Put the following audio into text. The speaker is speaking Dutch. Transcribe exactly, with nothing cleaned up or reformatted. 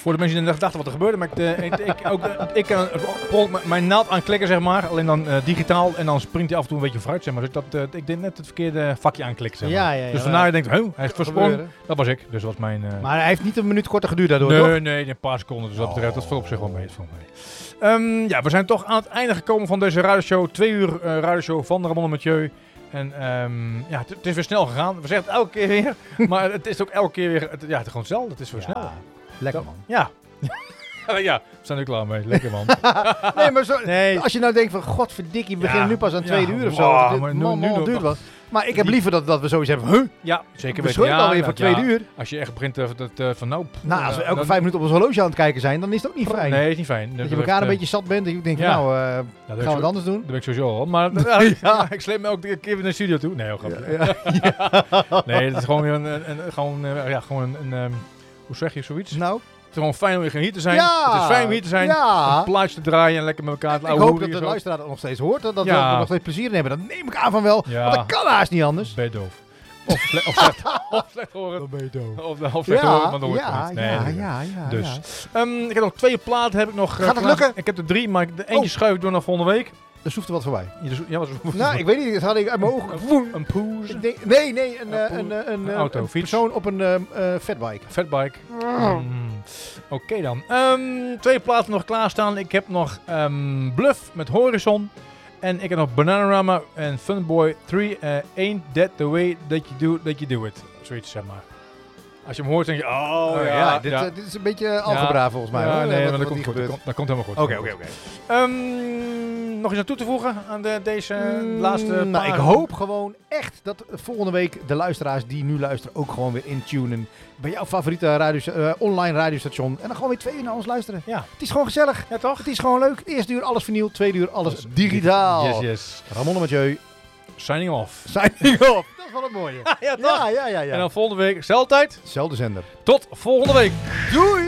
Voor de mensen die dachten wat er gebeurde, maar ik, uh, ik, ik, ook, uh, ik kan uh, mijn naald aanklikken, zeg maar. Alleen dan uh, digitaal en dan springt hij af en toe een beetje vooruit, zeg maar. Dus dat, uh, ik deed net het verkeerde vakje aanklikken, zeg maar. Ja, ja, ja, dus vandaar ja. je denkt, huh, hij is versprongen. Dat was ik, dus dat was mijn... Uh... Maar hij heeft niet een minuut korter geduurd daardoor, nee, toch? Nee, nee, een paar seconden. Dus dat betreft, dat valt op zich wel mee. mee. Um, ja, we zijn toch aan het einde gekomen van deze radioshow. Twee uur uh, radioshow van Ramon en Mathieu. En um, ja, het, het is weer snel gegaan. We zeggen het elke keer weer. Maar het is ook elke keer weer... Het, ja, het is gewoon hetzelfde. Het is weer ja, snel. Lekker, man. Ja. Ja, we zijn er klaar mee. Lekker, man. nee, maar zo, nee. als je nou denkt van... Godverdikkie, we beginnen ja, nu pas aan het tweede ja, uur of zo. wow, Dit, maar nu, man, nu man, nog, duurt wat. Maar ik heb die, liever dat, dat we zoiets hebben. Huh? Ja, zeker we weten. We ja, alweer voor dat, tweede ja, uur. Als je echt begint uh, dat, uh, van nou... Pff, nou, als we elke uh, vijf minuten op ons horloge aan het kijken zijn, dan is het ook niet fijn. Nee, is niet fijn. Dat, dat je elkaar echt, een uh, beetje zat bent en je denkt, ja. nou, uh, ja, gaan we het zo, anders doen? Dat ben ik sowieso al. Maar ja, ja. ik sleep me ook een keer weer naar de studio toe. Nee, heel grapje. Ja, ja. Ja. Nee, het is gewoon weer een... een, een, gewoon, uh, ja, gewoon een, een um, hoe zeg je zoiets? Nou... Het is gewoon fijn om weer hier te zijn. Ja, het is fijn om hier te zijn. Ja. Een plaatje te draaien en lekker met elkaar te Ik hoop dat de luisteraar dat nog steeds hoort. Dat ja. we er nog steeds plezier in hebben. Dat neem ik aan van wel. Ja. Want dat kan haast niet anders. Ben je doof. Of, sle of, slecht, of slecht horen. Dan ben je doof. Of, of slecht ja, horen, maar dan hoort ja, het niet. Nee, ja, nee, ja, ja, dus. ja. Um, ik heb nog twee platen. Heb ik nog, Gaat het uh, lukken? Ik heb er drie, maar de eentje oh. schuif ik door naar volgende week. Er zoeft er wat voorbij. Ja, wat is nou, ik weet niet. Dat had ik uit mijn ogen. Een, een poes? Nee, nee, nee een, een, een, een, een, een auto, een persoon op een uh, uh, fatbike. Fatbike. Mm. Oké okay dan. Um, twee platen nog klaarstaan. Ik heb nog um, Bluff met Horizon. En ik heb nog Bananarama en Funboy drie. Uh, Ain't That The Way That You Do, that you do It. Zoiets, zeg maar. Als je hem hoort, denk je, oh, oh ja. ja, dit, ja. Uh, dit is een beetje algebra ja. volgens mij. Ja, hoor. nee, wat, maar dat, wat komt goed, dat, komt, dat komt helemaal goed. Oké, oké, oké. Nog iets aan toe te voegen aan de, deze mm, laatste paar? Nou, ik hoop gewoon echt dat volgende week de luisteraars die nu luisteren ook gewoon weer intunen bij jouw favoriete radio, uh, online radiostation. En dan gewoon weer twee uur naar ons luisteren. Ja. Het is gewoon gezellig. Ja, toch? Het is gewoon leuk. Eerste uur alles vernieuwd, tweede uur alles dus digitaal. Yes, yes. Ramon en Mathieu. Signing off. Signing off. Dat is wel het mooie. ja, toch? Ja, ja, ja, ja. En dan volgende week, zelfde tijd. Zelfde zender. Tot volgende week. Doei!